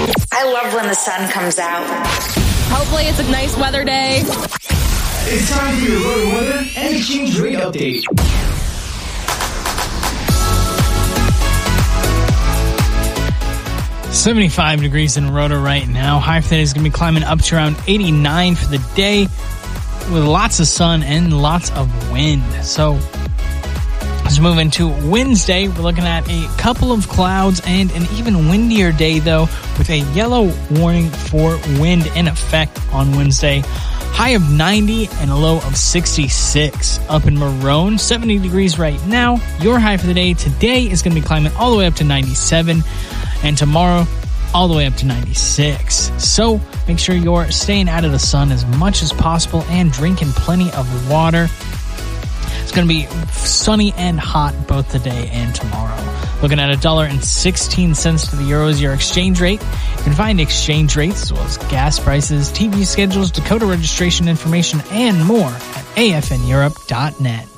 I love when the sun comes out. Hopefully it's a nice weather day. It's time for your road weather and exchange rate update. $75 degrees in Rota right now. High for the day is going to be climbing up to around 89 for the day with lots of sun and lots of wind. So let's move into Wednesday. We're looking at a couple of clouds and an even windier day, though, with a yellow warning for wind in effect on Wednesday. High of 90 and a low of 66. Up in Marone, 70 degrees right now. Your high for the day today is going to be climbing all the way up to 97. And tomorrow, all the way up to 96. So make sure you're staying out of the sun as much as possible and drinking plenty of water. It's going to be sunny and hot both today and tomorrow. Looking at $1.16 to the euro is your exchange rate. You can find exchange rates as well as gas prices, TV schedules, Dakota registration information, and more at afneurope.net.